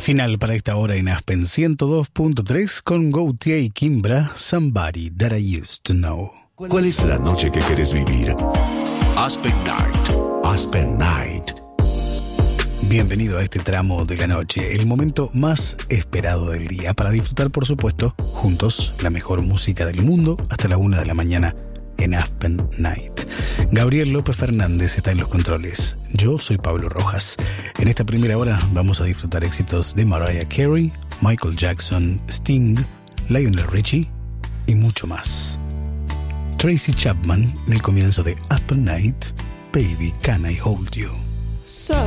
Final para esta hora en Aspen 102.3 con Gautier y Kimbra, Somebody That I Used to Know. ¿Cuál es la noche que quieres vivir? Aspen Night. Aspen Night. Bienvenido a este tramo de la noche, el momento más esperado del día, para disfrutar, por supuesto, juntos, la mejor música del mundo hasta la 1 de la mañana en Aspen Night. Gabriel López Fernández está en los controles. Yo soy Pablo Rojas. En esta primera hora vamos a disfrutar éxitos de Mariah Carey, Michael Jackson, Sting, Lionel Richie y mucho más. Tracy Chapman en el comienzo de Aspen Night, Baby Can I Hold You.